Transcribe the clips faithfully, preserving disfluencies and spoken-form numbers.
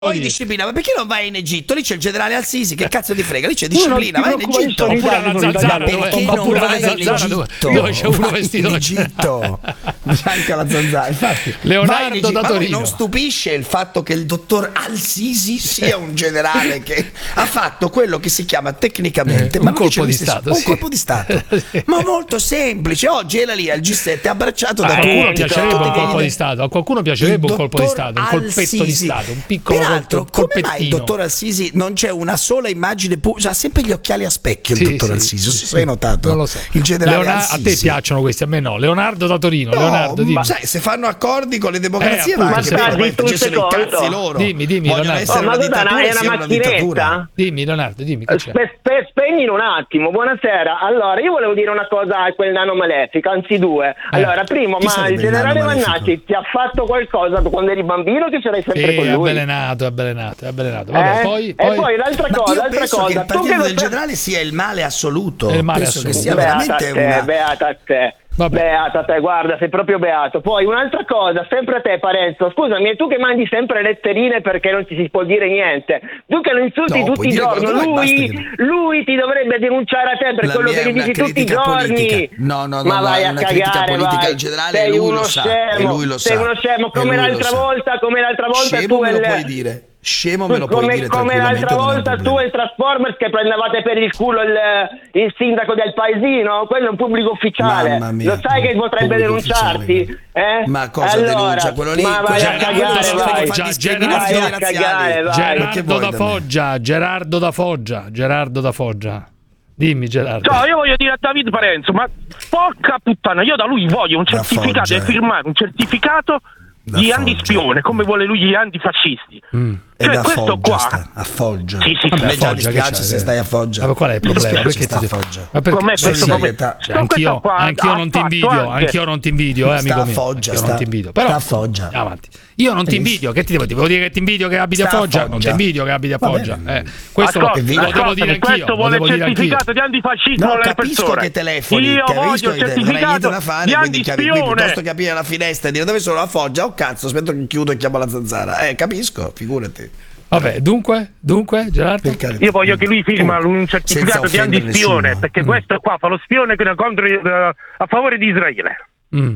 Poi disciplina, ma perché non vai in Egitto? Lì c'è il generale Al-Sisi, che cazzo ti frega? Lì c'è disciplina, vai in Egitto. Oppure alla zanzara, perché dove, non vai in zanzara Egitto? dove, dove c'è uno vestito in Egitto. Anche alla zanzara, infatti. Leonardo da Torino. Non stupisce il fatto che il dottor Al-Sisi sia un generale che ha fatto quello che si chiama tecnicamente eh, un colpo di Stato, un sì. colpo di Stato, ma molto semplice. Oggi era lì al G sette abbracciato da a qualcuno tutti. piacerebbe un colpo di Stato, a qualcuno piacerebbe un colpo di Stato, un colpetto di Stato, un piccolo Peraltro, come mai il colpettino. dottor Al-Sisi non c'è una sola immagine pubblica? Ha sempre gli occhiali a specchio il Sì, dottor sì, Al-Sisi, sì, se hai notato? Non lo so. Il generale Leonardo, a Al-Sisi. te piacciono questi, a me no. Leonardo da Torino, No, Leonardo, dimmi. ma sai, se fanno accordi con le democrazie Eh, va appunto, anche sì. bene, poi Di tutto facessero i secondo. cazzi loro. Dimmi, dimmi, Vogliono Leonardo. essere Oh, ma una guarda, dittatura è e una siano una dittatura. macchinetta? Dimmi Leonardo, dimmi che c'è. Spe- spe- spegni un attimo, buonasera. Allora, io volevo dire una cosa a quel nano malefico, anzi due. Allora, primo, chi ma sarebbe il il generale nano malefico? Vannacci ti ha fatto qualcosa quando eri bambino che sarai sempre Sì, con è lui? avvelenato, è avvelenato, è avvelenato. Vabbè, Eh? poi, E poi, poi l'altra Ma cosa, io l'altra penso cosa, che il tu che partito lo del sai- generale sia il male assoluto. È il male penso assoluto. che sia Beata a veramente te, una... beata a te. Vabbè. Beata a te, guarda, sei proprio beato. Poi un'altra cosa, sempre a te Parenzo, scusami, e tu che mandi sempre letterine perché non ti si può dire niente, tu che lo insulti No, tutti puoi i dire giorni, quello che vuoi, lui, basta che- lui ti dovrebbe denunciare a te per La quello mia che è gli una dici tutti i critica giorni. politica. No, no, no, ma no, vai è a una critica cagare, politica vai. al generale, sei e lui uno lo sa, scemo, e lui lo sei sa, uno scemo, e come lui lo l'altra sa. volta, come l'altra volta Scemo tu me lo il- puoi dire. Scemo me lo puoi come, dire come tranquillamente, l'altra non è un volta tu problema. e il Transformers che prendevate per il culo il, il sindaco del paesino, quello è un pubblico ufficiale. Mamma mia, Lo sai che potrebbe pubblico denunciarti? ufficiale. Eh? Ma cosa allora, denuncia? Quello lì- ma vai quello a è cagare, quello vai. che fa Vai discriminazioni a razziali. cagare, vai. Ma che Gerardo vuoi da da me? Foggia, Gerardo da Foggia, Gerardo da Foggia. Dimmi Gerardo. Ciao, io voglio dire a David Parenzo, ma porca puttana, io da lui voglio un Da certificato Foggia, e eh. firmare un certificato Da di Foggia. antispione, come vuole lui gli antifascisti. Mm. È Cioè, da questo Foggia, qua, sta, a Foggia. Sì, sì, a me Vabbè, già Foggia, dispiace che c'è? se stai a Foggia. Ma qual è il Mi problema? dispiace Perché sta ti a Foggia. Ma perché? Com'è Sì, questo sì, solidarietà. cioè, Con anch'io, questo qua anch'io ha non ti fatto invidio, anche- anch'io non ti invidio, eh, Sta amico a mio. Foggia, Anch'io sta- non ti invidio. Però sta a Foggia. andiamo avanti. Io non ti invidio, che ti devo dire? Devo dire che ti invidio che abiti a Sta a Foggia? Non ti Foggia. invidio che abiti a Va Foggia. bene. Eh, questo lo, Ascolta, lo devo ascolta, dire che anch'io. questo Lo vuole devo il dire anch'io. certificato di antifascismo No, alle capisco persone. che telefoni, Io capisco voglio il che non hai niente certificato da fare, di quindi, capi- quindi antispione. piuttosto che aprire la finestra e dire dove sono a Foggia, oh cazzo, aspetta che chiudo e chiamo la zanzara. Eh, capisco, figurati. Vabbè, dunque, dunque, Gerardo. Per carità. Io voglio che lui firma Oh, un certificato senza di offendere antispione, nessuno. perché Mm. questo qua fa lo spione che- contro, eh, a favore di Israele. Mm.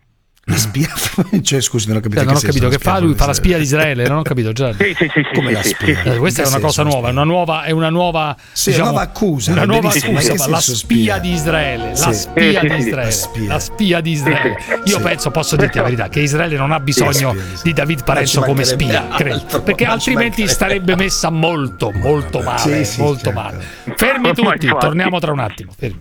La spia? Cioè, scusi, non ho capito. Cioè, non ho che capito senso che fa spia lui, fa la Israele? spia di Israele, non ho capito, Gerardo. Sì, sì, sì, sì, Come sì, la sì, spia? sì. Eh, questa è In che una cosa senso nuova, è spia? una nuova, è una nuova, Sì, diciamo, nuova accusa, una va nuova benissimo, accusa, ma che la senso spia spia? di Israele, la Sì. spia Sì, di sì, sì. Israele, La spia. la spia di Israele. Io Sì. penso, posso dirti la verità, che Israele non ha bisogno Sì, spia, sì. di David Parenzo Ma ci come mancherebbe spia, credo, altro, perché ma ci altrimenti mancherebbe. starebbe messa molto, molto male, Sì, sì, molto certo. male. Fermi Ma tutti, infatti. torniamo tra un attimo. Fermi.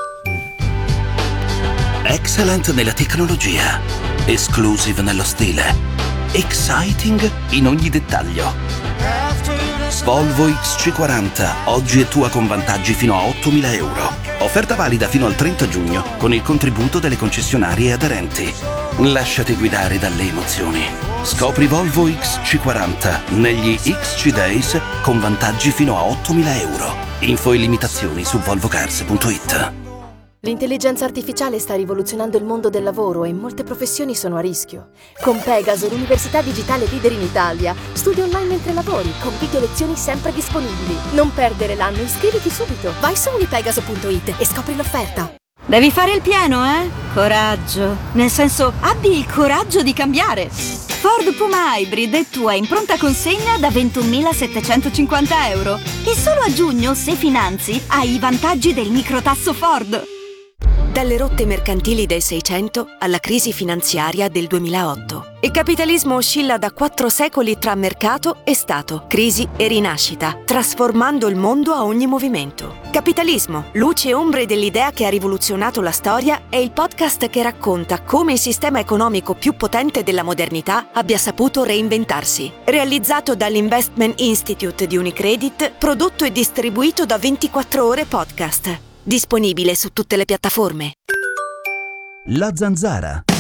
Excellent nella tecnologia, exclusive nello stile, exciting in ogni dettaglio. Volvo X C quaranta, oggi è tua con vantaggi fino a ottomila euro. Offerta valida fino al trenta giugno con il contributo delle concessionarie aderenti. Lasciati guidare dalle emozioni. Scopri Volvo X C quaranta negli X C Days con vantaggi fino a ottomila euro. Info e limitazioni su volvocars punto it. L'intelligenza artificiale sta rivoluzionando il mondo del lavoro e molte professioni sono a rischio. Con Pegaso, l'università digitale leader in Italia, studi online mentre lavori, con video lezioni sempre disponibili. Non perdere l'anno, iscriviti subito. Vai su unipegaso punto it e scopri l'offerta. Devi fare il pieno, eh? Coraggio. Nel senso, abbi il coraggio di cambiare. Ford Puma Hybrid è tua in pronta consegna da ventunomilasettecentocinquanta euro. E solo a giugno, se finanzi, hai i vantaggi del microtasso Ford. Dalle rotte mercantili del Seicento alla crisi finanziaria del duemilaotto. Il capitalismo oscilla da quattro secoli tra mercato e Stato, crisi e rinascita, trasformando il mondo a ogni movimento. Capitalismo, luce e ombre dell'idea che ha rivoluzionato la storia, è il podcast che racconta come il sistema economico più potente della modernità abbia saputo reinventarsi. Realizzato dall'Investment Institute di Unicredit, prodotto e distribuito da ventiquattro ore podcast. Disponibile su tutte le piattaforme. La Zanzara.